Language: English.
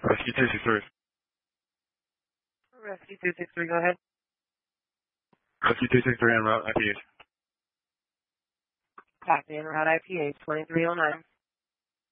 Rescue 263. Rescue 263, go ahead. Rescue 263 en route, IPH. Copy, en route IPH 2309.